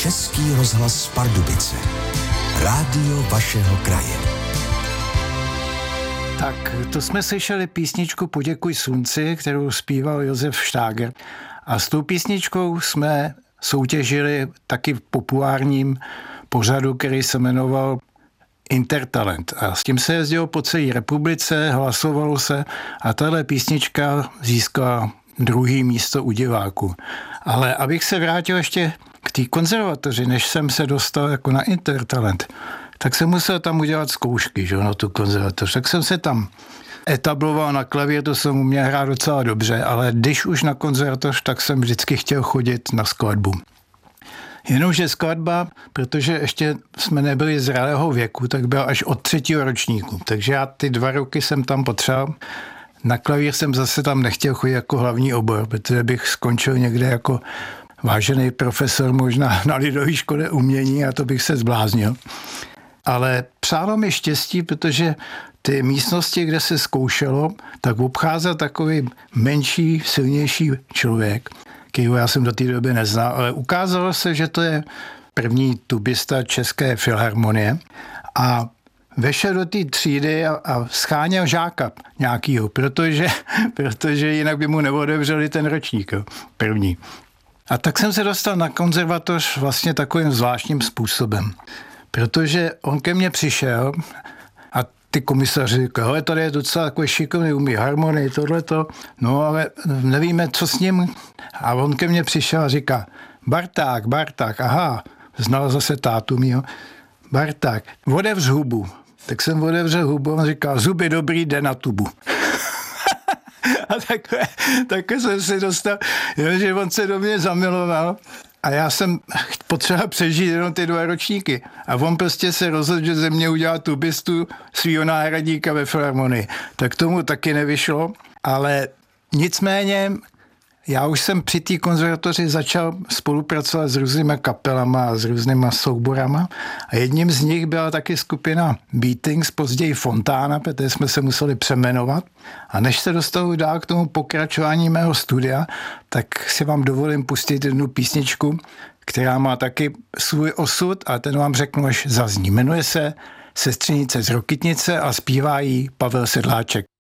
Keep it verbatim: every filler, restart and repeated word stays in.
Český rozhlas Pardubice. Rádio vašeho kraje. Tak, to jsme slyšeli písničku Poděkuj slunci, kterou zpíval Josef Štáger. A s tou písničkou jsme soutěžili taky v populárním pořadu, který se jmenoval Intertalent. A s tím se jezdilo po celé republice, hlasovalo se a tahle písnička získala druhý místo u diváků. Ale abych se vrátil ještě k té konzervatoři, než jsem se dostal jako na Intertalent, tak jsem musel tam udělat zkoušky, že, na tu konzervatoř. Tak jsem se tam etabloval na klavír, to jsem uměl hrát docela dobře, ale když už na konzervatoř, tak jsem vždycky chtěl chodit na skladbu. Jenomže skladba, protože ještě jsme nebyli zralého věku, tak byla až od třetího ročníku. Takže já ty dva roky jsem tam potřeboval. Na klavír jsem zase tam nechtěl chodit jako hlavní obor, protože bych skončil někde jako vážený profesor možná na lidové škole umění a to bych se zbláznil. Ale přálo mi štěstí, protože ty místnosti, kde se zkoušelo, tak obcházel takový menší, silnější člověk, kterého já jsem do té doby neznal, ale ukázalo se, že to je první tubista České filharmonie a vešel do té třídy a, a scháněl žáka nějakýho, protože, protože jinak by mu neodevřeli ten ročník, jo, první. A tak jsem se dostal na konzervatoř vlastně takovým zvláštním způsobem, protože on ke mně přišel a ty komisaři říkali, hele, tady je docela takový šikovný, umí harmonii, tohleto, no ale nevíme, co s ním. A on ke mně přišel a říká, Barták, Barták, aha, znal zase tátu mýho, Barták, odevř hubu. Tak jsem otevřel hubu a on říkal, zuby dobrý, jde na tubu. A takhle, takhle jsem si dostal, že on se do mě zamiloval a já jsem potřeboval přežít jenom ty dva ročníky. A on prostě se rozhodl, že ze mě udělal tubistu svýho náhradníka ve filharmonii. Tak tomu taky nevyšlo, ale nicméně já už jsem při té konzervatoři začal spolupracovat s různýma kapelama a s různýma souborama a jedním z nich byla taky skupina Beatings, později Fontána, protože jsme se museli přeměnovat. A než se dostanu dál k tomu pokračování mého studia, tak si vám dovolím pustit jednu písničku, která má taky svůj osud a ten vám řeknu, až zazní. Jmenuje se Sestřenice z Rokytnice a zpívá jí Pavel Sedláček.